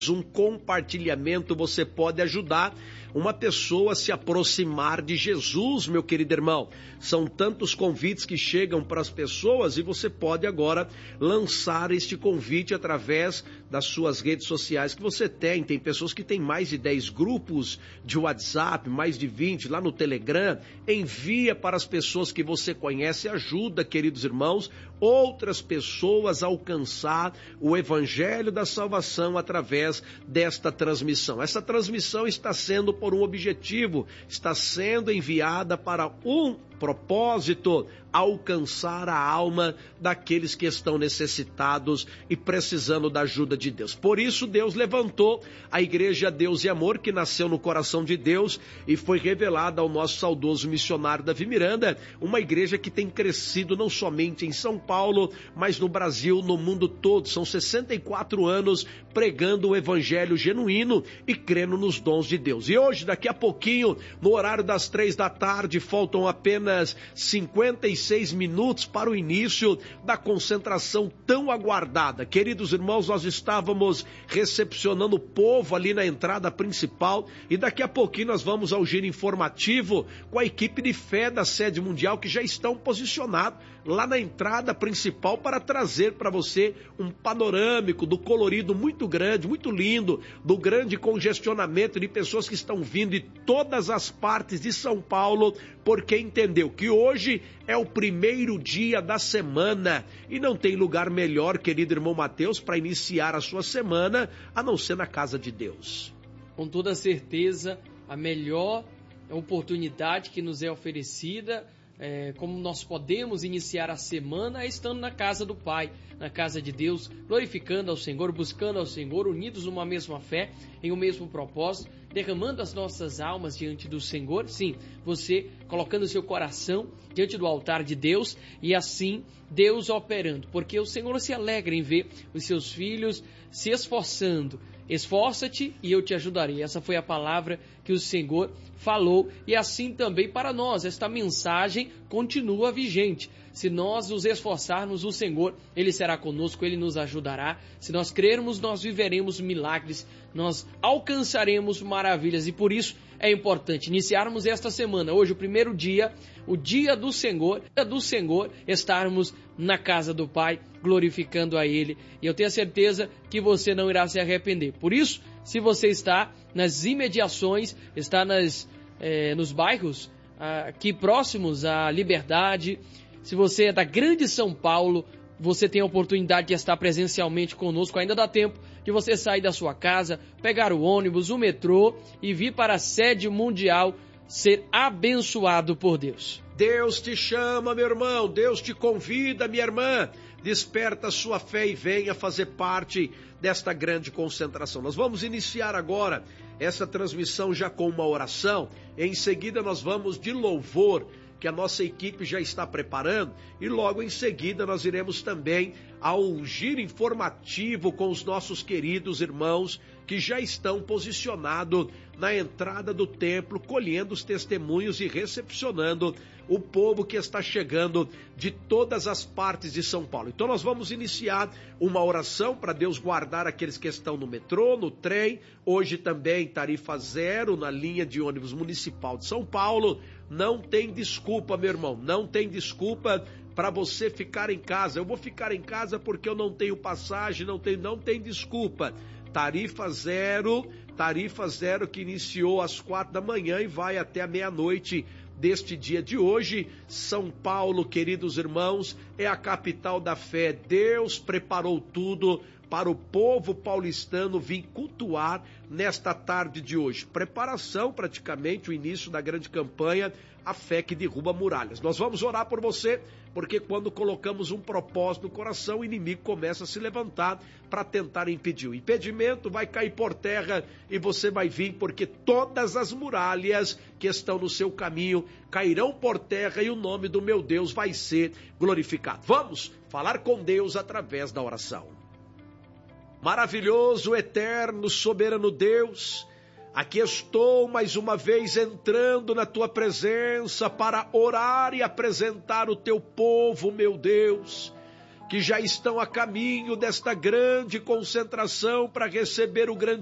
um compartilhamento, você pode ajudar uma pessoa a se aproximar de Jesus, meu querido irmão. São tantos convites que chegam para as pessoas e você pode agora lançar este convite através das suas redes sociais que você tem. Tem pessoas que têm mais de 10 grupos de WhatsApp, mais de 20 lá no Telegram. Envia para as pessoas que você conhece, ajuda, queridos irmãos, outras pessoas a alcançar o Evangelho da Salvação através desta transmissão. Essa transmissão está sendo por um objetivo, está sendo enviada para um propósito: alcançar a alma daqueles que estão necessitados e precisando da ajuda de Deus. Por isso Deus levantou a Igreja Deus e Amor, que nasceu no coração de Deus e foi revelada ao nosso saudoso missionário Davi Miranda, uma igreja que tem crescido não somente em São Paulo, mas no Brasil, no mundo todo. São 64 anos pregando o evangelho genuíno e crendo nos dons de Deus. E hoje, daqui a pouquinho, no horário das 3 da tarde, faltam apenas 56 minutos para o início da concentração tão aguardada. Queridos irmãos, nós estávamos recepcionando o povo ali na entrada principal e daqui a pouquinho nós vamos ao giro informativo com a equipe de fé da sede mundial que já estão posicionados lá na entrada principal para trazer para você um panorâmico do colorido muito grande, muito lindo, do grande congestionamento de pessoas que estão vindo de todas as partes de São Paulo, porque entendeu que hoje é o primeiro dia da semana e não tem lugar melhor, querido irmão Mateus, para iniciar a sua semana, a não ser na casa de Deus. Com toda certeza, a melhor oportunidade que nos é oferecida, como nós podemos iniciar a semana, é estando na casa do Pai, na casa de Deus, glorificando ao Senhor, buscando ao Senhor, unidos numa mesma fé, em um mesmo propósito, derramando as nossas almas diante do Senhor. Sim, você colocando o seu coração diante do altar de Deus e assim Deus operando, porque o Senhor se alegra em ver os seus filhos se esforçando. Esforça-te e eu te ajudarei. Essa foi a palavra que o Senhor falou e assim também para nós. Esta mensagem continua vigente. Se nós nos esforçarmos, o Senhor, Ele será conosco, Ele nos ajudará. Se nós crermos, nós viveremos milagres, nós alcançaremos maravilhas e por isso é importante iniciarmos esta semana, hoje o primeiro dia, o dia do Senhor, estarmos na casa do Pai, glorificando a Ele. E eu tenho a certeza que você não irá se arrepender. Por isso, se você está nas imediações, está nos bairros aqui próximos à Liberdade, se você é da grande São Paulo, você tem a oportunidade de estar presencialmente conosco, ainda dá tempo de você sair da sua casa, pegar o ônibus, o metrô e vir para a sede mundial ser abençoado por Deus. Deus te chama, meu irmão, Deus te convida, minha irmã, desperta a sua fé e venha fazer parte desta grande concentração. Nós vamos iniciar agora essa transmissão já com uma oração, em seguida nós vamos de louvor, que a nossa equipe já está preparando, e logo em seguida nós iremos também ao giro informativo com os nossos queridos irmãos que já estão posicionados na entrada do templo, colhendo os testemunhos e recepcionando o povo que está chegando de todas as partes de São Paulo. Então nós vamos iniciar uma oração para Deus guardar aqueles que estão no metrô, no trem, hoje também tarifa zero na linha de ônibus municipal de São Paulo. Não tem desculpa, meu irmão, não tem desculpa para você ficar em casa. Eu vou ficar em casa porque eu não tenho passagem, não tem desculpa. Tarifa zero que iniciou às 4 da manhã e vai até a meia-noite deste dia de hoje. São Paulo, queridos irmãos, é a capital da fé. Deus preparou tudo para o povo paulistano vir cultuar nesta tarde de hoje. Preparação, praticamente, o início da grande campanha, a fé que derruba muralhas. Nós vamos orar por você, porque quando colocamos um propósito no coração, o inimigo começa a se levantar para tentar impedir. O impedimento vai cair por terra e você vai vir, porque todas as muralhas que estão no seu caminho cairão por terra e o nome do meu Deus vai ser glorificado. Vamos falar com Deus através da oração. Maravilhoso, eterno, soberano Deus, aqui estou mais uma vez entrando na tua presença para orar e apresentar o teu povo, meu Deus, que já estão a caminho desta grande concentração para receber o grande